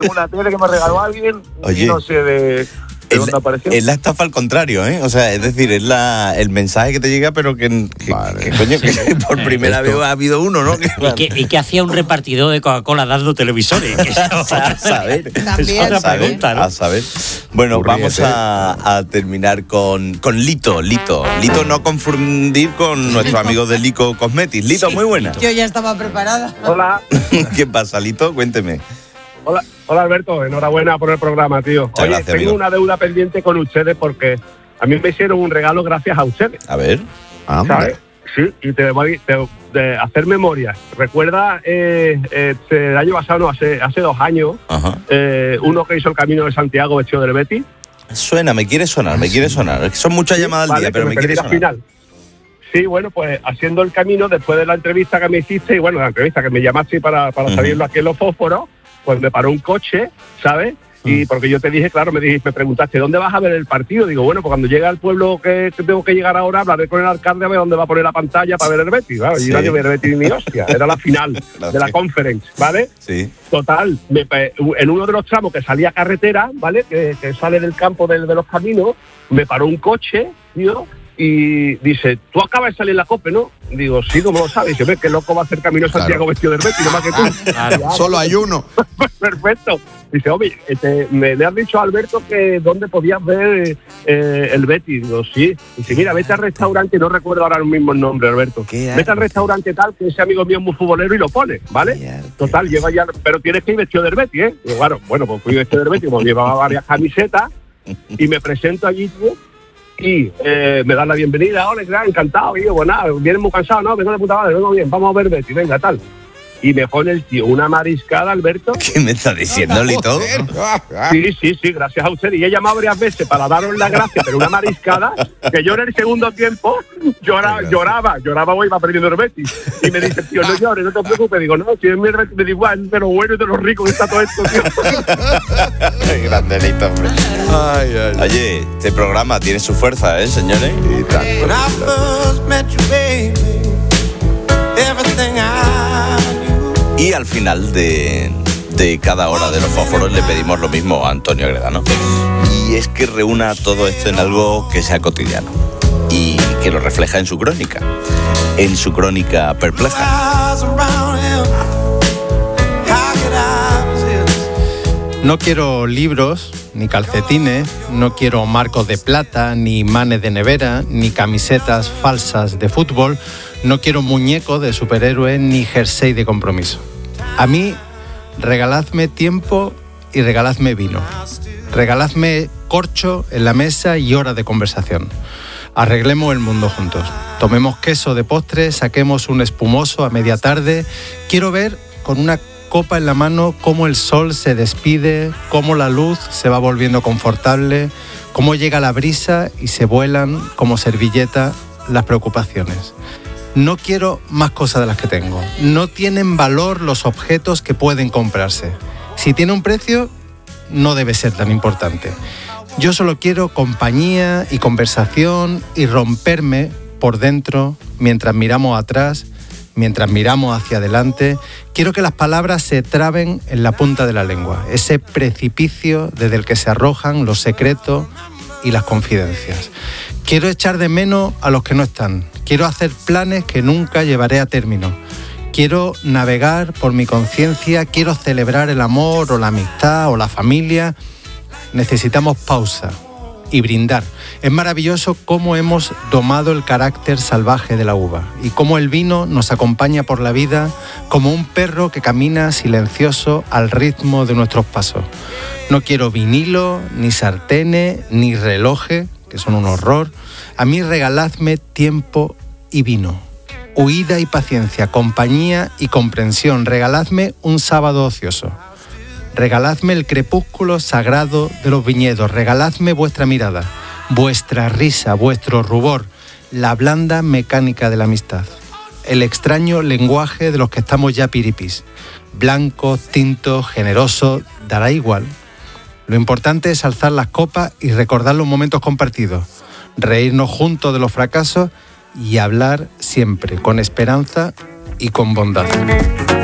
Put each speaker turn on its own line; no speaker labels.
una tele que me regaló alguien.
Oye,
y no sé de dónde apareció.
Es la estafa al contrario, ¿eh? O sea, es decir, es el mensaje que te llega, pero que coño, que por primera vez ha habido uno, ¿no?
¿Y qué hacía un repartidor de Coca-Cola dando televisores?
A saber.
También.
Es otra pregunta, ¿no?
A saber. Bueno, vamos a terminar con Lito. Lito, no confundir con nuestros amigos de Lico Cosmetics. Lito, muy buena.
Yo ya estaba preparada.
Hola.
¿Qué pasa, Lito? Cuénteme.
Hola Alberto, enhorabuena por el programa, tío.
Muchas
Oye,
gracias,
tengo
amigo.
una deuda pendiente con ustedes porque a mí me hicieron un regalo gracias a ustedes,
A ver.
¿sabes? Sí, y te voy de hacer memoria. Recuerda, el año pasado, no, hace 2 años,
Ajá.
uno que hizo el Camino de Santiago vestido del Betis.
Me quiere sonar. Es que son muchas llamadas al día, pero me quiere sonar.
Final. Sí, bueno, pues haciendo el camino, después de la entrevista que me hiciste, y bueno, la entrevista que me llamaste para salirlo aquí en los fósforos, pues me paró un coche, ¿sabes? Y porque yo te dije, claro, me preguntaste, ¿dónde vas a ver el partido? Digo, bueno, pues cuando llegue al pueblo que tengo que llegar ahora, hablaré con el alcalde a ver dónde va a poner la pantalla para ver el Betis, ¿vale?
Sí.
Y nadie ve el Betis ni hostia, era la final de la conference, ¿vale?
Sí.
Total, en uno de los tramos que salía carretera, ¿vale? Que sale del campo de los caminos, me paró un coche, tío, y dice, tú acabas de salir en la COPE, ¿no? Digo, sí, ¿cómo lo sabes? Dice, qué loco va a hacer Camino Santiago vestido del Betis, no más que tú.
Claro.
Solo hay uno.
Perfecto. Dice, oye, me has dicho, Alberto, que dónde podías ver el Betis. Digo, sí. Dice, mira, vete al restaurante, no recuerdo ahora mismo el nombre, Alberto. Vete al restaurante tal, que ese amigo mío es muy futbolero y lo pone, ¿vale? Total, llego allá, pero tienes que ir vestido del Betis, ¿eh? Digo, claro, bueno, pues fui vestido del Betis, como llevaba varias camisetas, y me presento allí, tío, y me dan la bienvenida. Hola, gran, encantado. Y digo, pues nada, vienes muy cansado, ¿no? Vengo de puta madre, vengo bien, vamos a ver Betis, venga, tal. Y me pone el tío una mariscada, Alberto.
¿Qué me está diciendo, Lito?
Sí, gracias a usted. Y he llamado varias veces para daros las gracias, pero una mariscada que yo en el segundo tiempo lloraba, o iba perdiendo el Betis. Y me dice, tío, no llores, no te preocupes. Digo, no, si es mi Betis, me da igual, de lo bueno y de lo rico que está todo esto, tío.
Qué grande, Lito, hombre. Oye, este programa tiene su fuerza, ¿eh, señores?
Y tanto.
Y al final de cada hora de los fósforos le pedimos lo mismo a Antonio Gredano. Y es que reúna todo esto en algo que sea cotidiano y que lo refleja en su crónica. En su crónica perpleja.
No quiero libros, ni calcetines, no quiero marcos de plata, ni imanes de nevera, ni camisetas falsas de fútbol, no quiero muñecos de superhéroe, ni jersey de compromiso. A mí, regaladme tiempo y regaladme vino. Regaladme corcho en la mesa y horas de conversación. Arreglemos el mundo juntos. Tomemos queso de postre, saquemos un espumoso a media tarde. Quiero ver con una copa en la mano cómo el sol se despide, cómo la luz se va volviendo confortable, cómo llega la brisa y se vuelan como servilleta las preocupaciones. No quiero más cosas de las que tengo. No tienen valor los objetos que pueden comprarse. Si tiene un precio, no debe ser tan importante. Yo solo quiero compañía y conversación y romperme por dentro mientras miramos atrás, mientras miramos hacia adelante. Quiero que las palabras se traben en la punta de la lengua, ese precipicio desde el que se arrojan los secretos y las confidencias. Quiero echar de menos a los que no están. Quiero hacer planes que nunca llevaré a término. Quiero navegar por mi conciencia, quiero celebrar el amor o la amistad o la familia. Necesitamos pausa y brindar. Es maravilloso cómo hemos domado el carácter salvaje de la uva y cómo el vino nos acompaña por la vida como un perro que camina silencioso al ritmo de nuestros pasos. No quiero vinilo, ni sartenes, ni relojes, que son un horror. A mí regaladme tiempo y vino. Huida y paciencia, compañía y comprensión. Regaladme un sábado ocioso. Regaladme el crepúsculo sagrado de los viñedos. Regaladme vuestra mirada, vuestra risa, vuestro rubor, la blanda mecánica de la amistad. El extraño lenguaje de los que estamos ya piripis. Blancos, tintos, generosos, dará igual. Lo importante es alzar las copas y recordar los momentos compartidos. Reírnos juntos de los fracasos y hablar siempre con esperanza y con bondad.